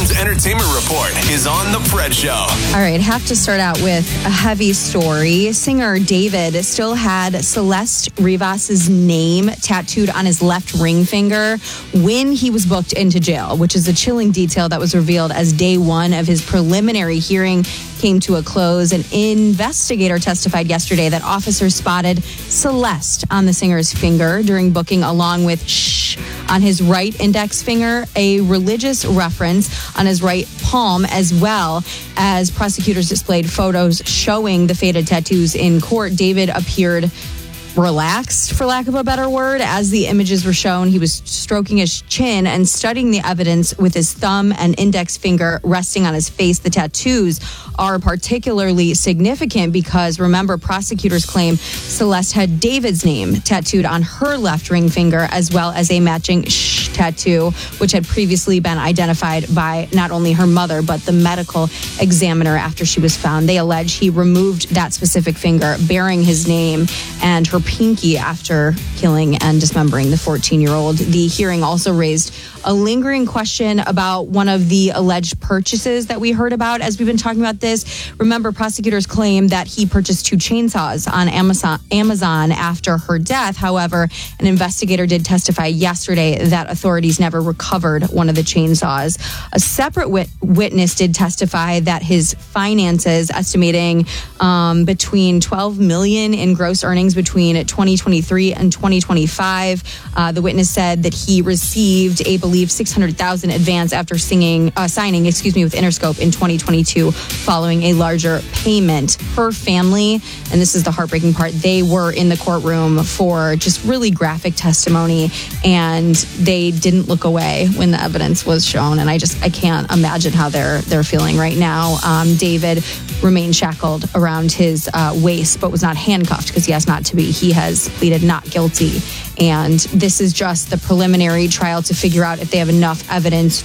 2000s Entertainment Report is on The Pred Show. All right, have to start out with a heavy story. Singer David still had Celeste Rivas's name tattooed on his left ring finger when he was booked into jail, which is a chilling detail that was revealed as day one of his preliminary hearing came to a close. An investigator testified yesterday that officers spotted Celeste on the singer's finger during booking, along with shh on his right index finger, a religious reference on his right palm, as well as prosecutors displayed photos showing the faded tattoos in court. David appeared relaxed, for lack of a better word. As the images were shown, he was stroking his chin and studying the evidence with his thumb and index finger resting on his face. The tattoos are particularly significant because, remember, prosecutors claim Celeste had David's name tattooed on her left ring finger, as well as a matching shh tattoo, which had previously been identified by not only her mother, but the medical examiner after she was found. They allege he removed that specific finger bearing his name and her pinky after killing and dismembering the 14-year-old. The hearing also raised a lingering question about one of the alleged purchases that we heard about as we've been talking about this. Remember, prosecutors claim that he purchased 2 chainsaws on Amazon after her death. However, an investigator did testify yesterday that authorities never recovered one of the chainsaws. A separate witness did testify that his finances, estimating between $12 million in gross earnings between 2023 and 2025. The witness said that he received a believed $600,000 advance after signing with Interscope in 2022, following a larger payment. Her family, and this is the heartbreaking part, they were in the courtroom for just really graphic testimony, and they didn't look away when the evidence was shown. And I can't imagine how they're feeling right now. David remained shackled around his waist, but was not handcuffed because he has not to be. He has pleaded not guilty. And this is just the preliminary trial to figure out if they have enough evidence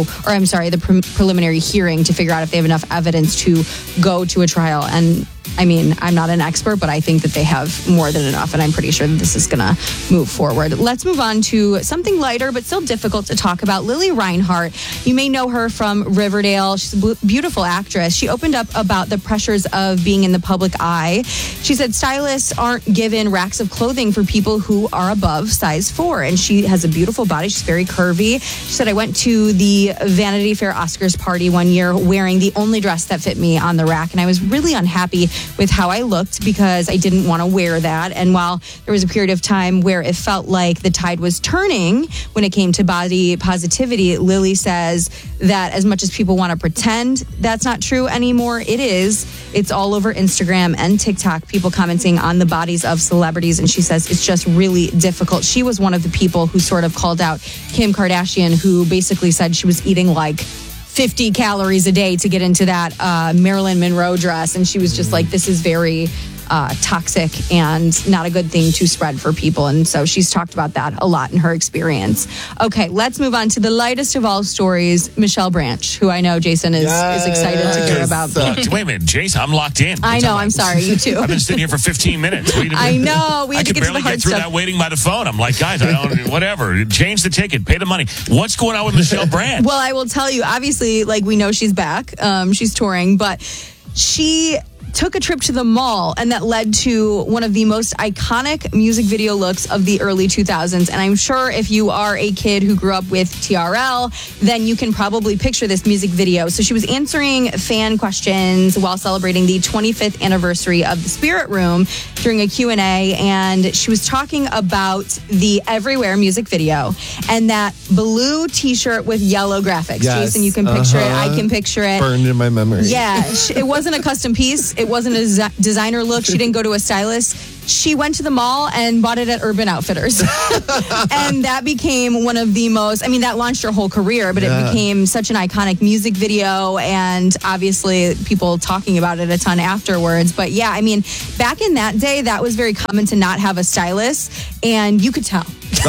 the preliminary hearing to figure out if they have enough evidence to go to a trial. And I mean, I'm not an expert, but I think that they have more than enough, and I'm pretty sure that this is going to move forward. Let's move on to something lighter, but still difficult to talk about. Lily Reinhart, you may know her from Riverdale. She's a beautiful actress. She opened up about the pressures of being in the public eye. She said stylists aren't given racks of clothing for people who are above size 4, and she has a beautiful body. She's very curvy. She said, I went to the Vanity Fair Oscars party one year wearing the only dress that fit me on the rack, and I was really unhappy with how I looked because I didn't want to wear that. And while there was a period of time where it felt like the tide was turning when it came to body positivity, Lily says that as much as people want to pretend that's not true anymore, it is. It's all over Instagram and TikTok, people commenting on the bodies of celebrities. And she says it's just really difficult. She was one of the people who sort of called out Kim Kardashian, who basically said she was eating like 50 calories a day to get into that Marilyn Monroe dress. And she was just like, this is very toxic and not a good thing to spread for people. And so she's talked about that a lot in her experience. Okay, let's move on to the lightest of all stories, Michelle Branch, who I know Jason is excited to hear about. Wait a minute, Jason, I'm locked in. I know, I'm sorry, you too. I've been sitting here for 15 minutes. I know, we had to get to the hard stuff. I could barely get through that waiting by the phone. I'm like, guys, I don't, whatever. Change the ticket, pay the money. What's going on with Michelle Branch? Well, I will tell you, obviously, like, we know she's back. She's touring, but she took a trip to the mall, and that led to one of the most iconic music video looks of the early 2000s. And I'm sure if you are a kid who grew up with TRL, then you can probably picture this music video. So she was answering fan questions while celebrating the 25th anniversary of the Spirit Room during a Q&A, and she was talking about the Everywhere music video and that blue t-shirt with yellow graphics. Yes. Jason, you can picture it. I can picture it. Burned in my memory. Yeah, it wasn't a custom piece. It wasn't a designer look. She didn't go to a stylist. She went to the mall and bought it at Urban Outfitters. And that became one of the most, I mean, that launched her whole career, but it became such an iconic music video, and obviously people talking about it a ton afterwards. But yeah, I mean, back in that day, that was very common to not have a stylist, and you could tell.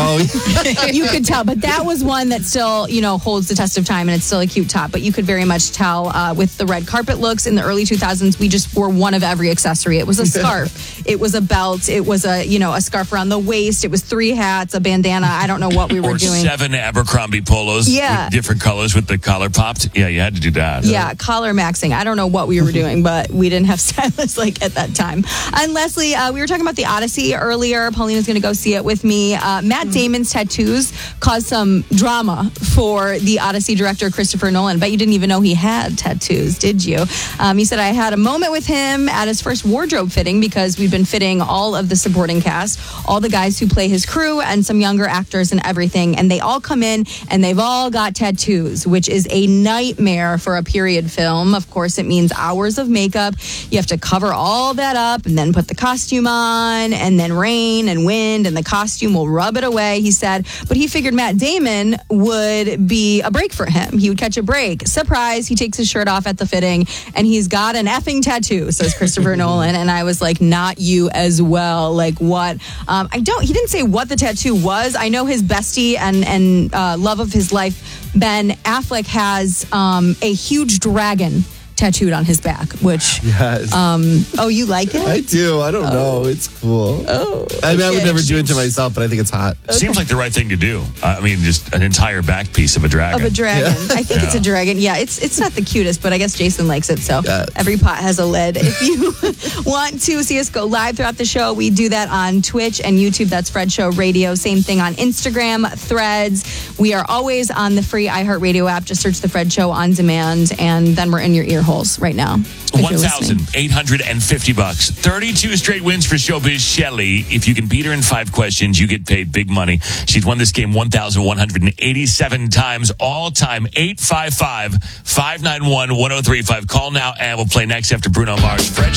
You could tell, but that was one that still, holds the test of time, and it's still a cute top. But you could very much tell with the red carpet looks in the early 2000s, we just wore one of every accessory. It was a scarf. It was a belt. It was a scarf around the waist. It was 3 hats, a bandana. I don't know what we were doing. 7 Abercrombie polos. Yeah. With different colors with the collar popped. Yeah, you had to do that. Yeah, collar maxing. I don't know what we were doing, but we didn't have stylists like at that time. And Leslie, we were talking about the Odyssey earlier. Paulina's going to go see it with me. Matt Damon's tattoos caused some drama for the Odyssey director, Christopher Nolan. Bet you didn't even know he had tattoos, did you? He said, I had a moment with him at his first wardrobe fitting because we've been fitting all of the supporting cast, all the guys who play his crew and some younger actors and everything. And they all come in and they've all got tattoos, which is a nightmare for a period film. Of course, it means hours of makeup. You have to cover all that up and then put the costume on, and then rain and wind and the costume will rub it away, he said. But he figured Matt Damon would be a break for him. He would catch a break. Surprise, he takes his shirt off at the fitting and he's got an effing tattoo, says Christopher Nolan. And I was like, not you as well. Like what? He didn't say what the tattoo was. I know his bestie and love of his life, Ben Affleck, has a huge dragon tattooed on his back, which yes. You like it? I do. I don't know. It's cool. I mean, I would never do it to myself, but I think it's hot. Seems like the right thing to do. I mean, just an entire back piece of a dragon. Yeah. I think it's a dragon. Yeah, it's not the cutest, but I guess Jason likes it. So every pot has a lid. If you want to see us go live throughout the show, we do that on Twitch and YouTube. That's Fred Show Radio. Same thing on Instagram, Threads. We are always on the free iHeartRadio app. Just search the Fred Show on demand, and then we're in your ear holes right now. $1,850. 32 straight wins for Showbiz Shelley. If you can beat her in 5 questions, you get paid big money. She's won this game 1,187 times all time. 855-591-1035. Call now and we'll play next after Bruno Mars. Fred